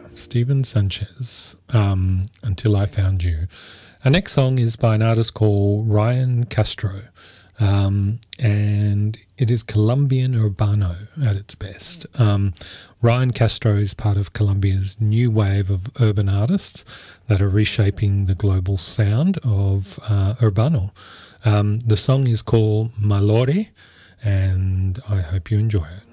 Steven Sanchez, Until I Found You. Our next song is by an artist called Ryan Castro, and it is Colombian Urbano at its best. Ryan Castro is part of Colombia's new wave of urban artists that are reshaping the global sound of Urbano. The song is called Malore, and I hope you enjoy it.